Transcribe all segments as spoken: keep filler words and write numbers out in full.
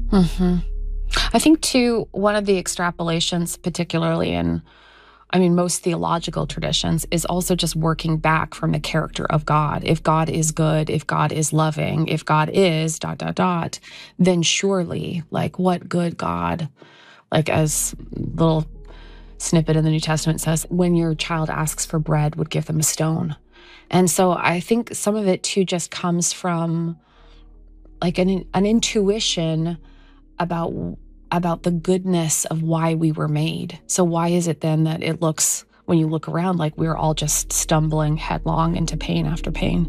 hmm I think, too, one of the extrapolations, particularly in, I mean, most theological traditions, is also just working back from the character of God. If God is good, if God is loving, if God is dot, dot, dot, then surely, like, what good God, like, as little snippet in the New Testament says, when your child asks for bread, would give them a stone. And so I think some of it, too, just comes from, like, an an intuition about about the goodness of why we were made. So why is it then that it looks, when you look around, like we're all just stumbling headlong into pain after pain?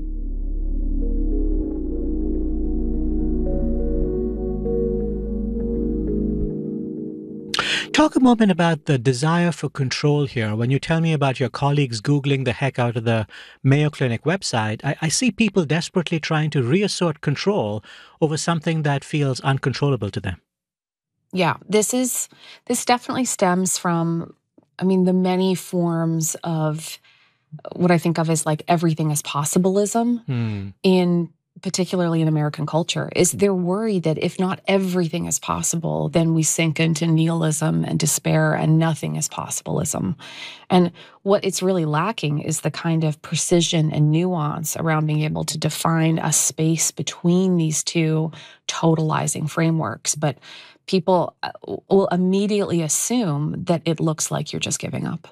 Talk a moment about the desire for control here. When you tell me about your colleagues Googling the heck out of the Mayo Clinic website, I, I see people desperately trying to reassert control over something that feels uncontrollable to them. Yeah, this is this definitely stems from, I mean, the many forms of what I think of as like everything is possibilism Hmm. in, particularly in American culture, is they're worried that if not everything is possible, then we sink into nihilism and despair and nothing is possibilism. And what it's really lacking is the kind of precision and nuance around being able to define a space between these two totalizing frameworks. But people uh, will immediately assume that it looks like you're just giving up.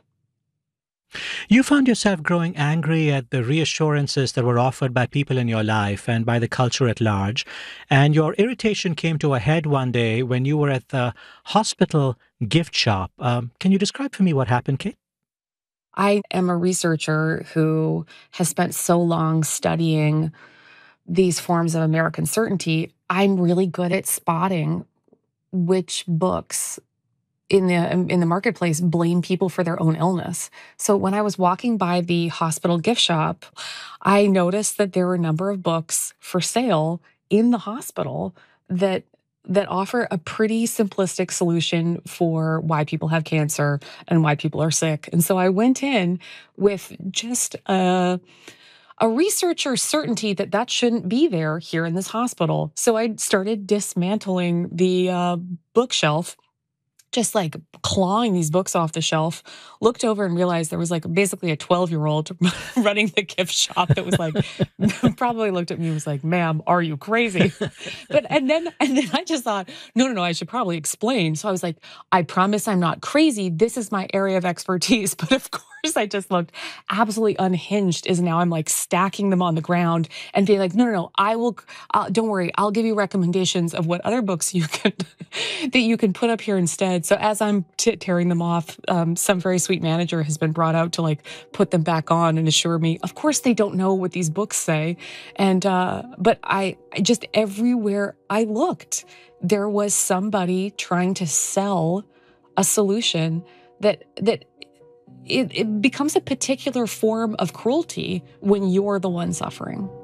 You found yourself growing angry at the reassurances that were offered by people in your life and by the culture at large. And your irritation came to a head one day when you were at the hospital gift shop. Um, can you describe for me what happened, Kate? I am a researcher who has spent so long studying these forms of American certainty. I'm really good at spotting which books in the in the marketplace blame people for their own illness. So when I was walking by the hospital gift shop, I noticed that there were a number of books for sale in the hospital that that offer a pretty simplistic solution for why people have cancer and why people are sick. And so I went in with just a a researcher's certainty that that shouldn't be there here in this hospital. So I started dismantling the uh, bookshelf, just like clawing these books off the shelf, looked over and realized there was like basically a twelve year old running the gift shop that was like, probably looked at me and was like, ma'am, are you crazy? But, and then, and then I just thought, no, no, no, I should probably explain. So I was like, I promise I'm not crazy. This is my area of expertise. But of course, I just looked absolutely unhinged as now I'm like stacking them on the ground and being like, no, no, no, I will, uh, don't worry, I'll give you recommendations of what other books you can, that you can put up here instead. So as I'm t- tearing them off, um, some very sweet manager has been brought out to like put them back on and assure me, of course they don't know what these books say. And, uh, but I, I just everywhere I looked, there was somebody trying to sell a solution that, that it, it becomes a particular form of cruelty when you're the one suffering.